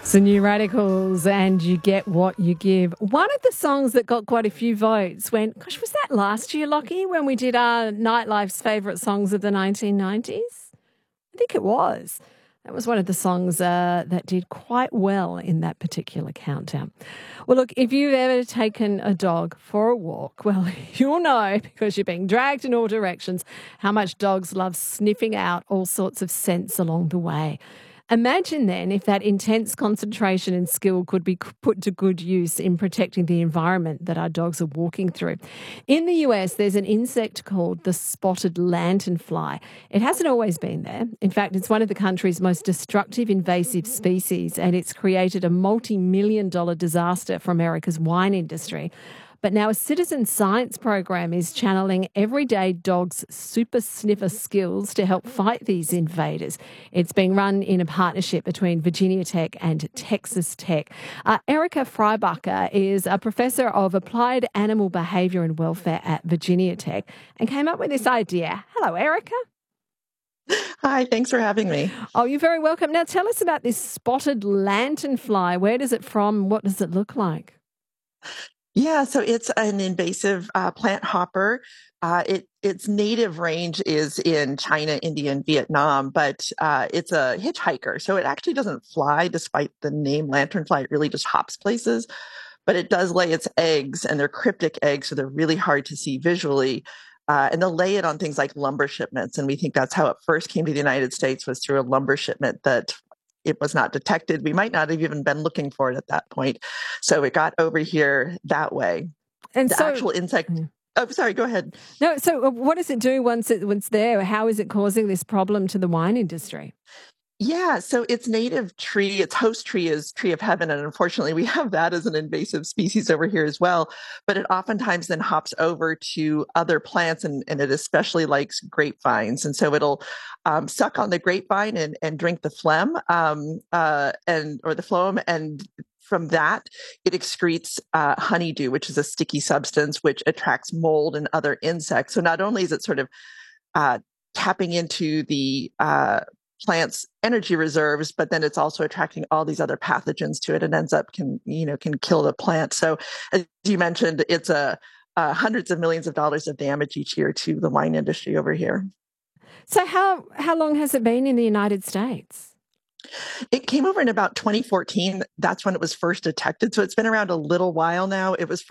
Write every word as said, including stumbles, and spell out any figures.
So New Radicals and You Get What You Give. One of the songs that got quite a few votes went, gosh, was that last year, Lockie, when we did our Nightlife's favourite songs of the nineteen nineties? I think it was. That was one of the songs uh, that did quite well in that particular countdown. Well, look, if you've ever taken a dog for a walk, well, you'll know, because you're being dragged in all directions, how much dogs love sniffing out all sorts of scents along the way. Imagine then if that intense concentration and skill could be put to good use in protecting the environment that our dogs are walking through. In the U S, there's an insect called the spotted lanternfly. It hasn't always been there. In fact, it's one of the country's most destructive invasive species, and it's created a multi-million dollar disaster for America's wine industry. But now a citizen science program is channeling everyday dogs' super sniffer skills to help fight these invaders. It's being run in a partnership between Virginia Tech and Texas Tech. Uh, Erica Freibacher is a professor of applied animal behaviour and welfare at Virginia Tech and came up with this idea. Hello, Erica. Hi, thanks for having me. Oh, you're very welcome. Now tell us about this spotted lanternfly. Where does it from? What does it look like? Yeah, so it's an invasive uh, plant hopper. Uh, it, its native range is in China, India, and Vietnam, but uh, it's a hitchhiker. So it actually doesn't fly, despite the name lanternfly. It really just hops places, but it does lay its eggs, and they're cryptic eggs, so they're really hard to see visually. Uh, and they'll lay it on things like lumber shipments. And we think that's how it first came to the United States, was through a lumber shipment that it was not detected. We might not have even been looking for it at that point. So it got over here that way. And the so, actual insect. Oh, sorry, go ahead. No, so what does it do once, it, once it's there? How is it causing this problem to the wine industry? Yeah, so its native tree, its host tree is tree of heaven. And unfortunately, we have that as an invasive species over here as well. But it oftentimes then hops over to other plants, and, and it especially likes grapevines. And so it'll um, suck on the grapevine and, and drink the phlegm um, uh, and or the phloem. And from that, it excretes uh, honeydew, which is a sticky substance which attracts mold and other insects. So not only is it sort of uh, tapping into the uh, plant's energy reserves, but then it's also attracting all these other pathogens to it, and ends up can you know can kill the plant. So as you mentioned, it's a uh, hundreds of millions of dollars of damage each year to the wine industry over here. So how how long has it been in the United States? It came over in about twenty fourteen. That's when it was first detected. So it's been around a little while now. It was